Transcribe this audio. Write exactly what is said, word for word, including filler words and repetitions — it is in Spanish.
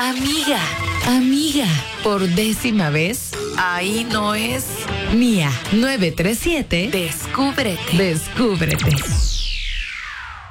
Amiga, amiga, por décima vez, ahí no es. Mía, nueve tres siete, descúbrete. Descúbrete.